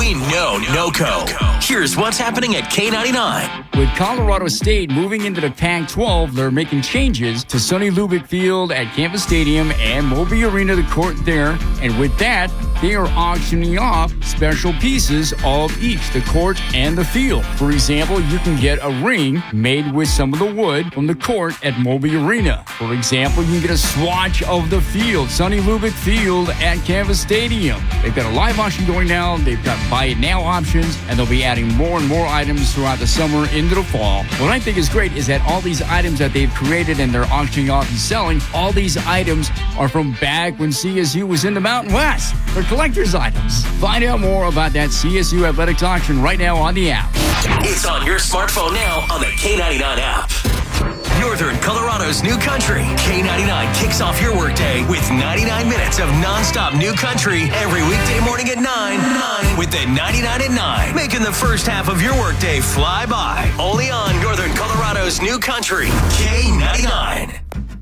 We know NOCO. Here's what's happening at K99. With Colorado State moving into the Pac-12, they're making changes to Sonny Lubick Field at Campus Stadium and Moby Arena, the court there. And with that, they are auctioning off special pieces of each, the court and the field. For example, you can get a ring made with some of the wood from the court at Moby Arena. For example, you can get a swatch of the field, Sonny Lubick Field at Campus Stadium. They've got a live auction going now. They've got buy it now options, and they'll be adding more and more items throughout the summer into the fall. What I think is great is that all these items that they've created and they're auctioning off and selling, all these items are from back when CSU was in the Mountain West. They're collector's items. Find out more about that CSU Athletics auction right now on the app. It's on your smartphone now on the K99 app. Northern Colorado's new country. K99 kicks off your workday with 99 minutes of nonstop new country every weekday morning at 9 with the 99 at 9, making the first half of your workday fly by. Only on Northern Colorado's new country, K99.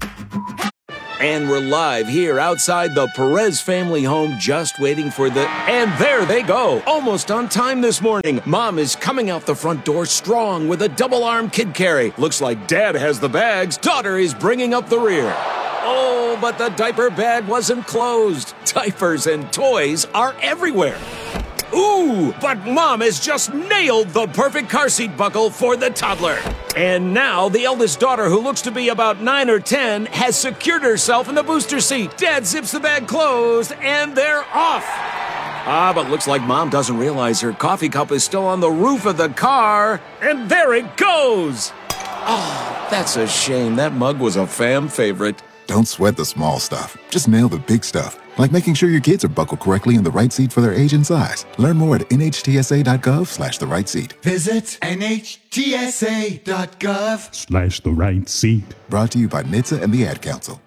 And we're live here outside the Perez family home, just waiting for the... And there they go, almost on time this morning. Mom is coming out the front door strong with a double-arm kid carry. Looks like Dad has the bags. Daughter is bringing up the rear. Oh, but the diaper bag wasn't closed. Diapers and toys are everywhere. Ooh, but Mom has just nailed the perfect car seat buckle for the toddler. And now the eldest daughter, who looks to be about 9 or 10, has secured herself in the booster seat. Dad zips the bag closed, and they're off. But looks like Mom doesn't realize her coffee cup is still on the roof of the car. And there it goes. Oh, that's a shame. That mug was a fam favorite. Don't sweat the small stuff. Just nail the big stuff, like making sure your kids are buckled correctly in the right seat for their age and size. Learn more at nhtsa.gov/the right seat. Visit nhtsa.gov/the right seat. Brought to you by NHTSA and the Ad Council.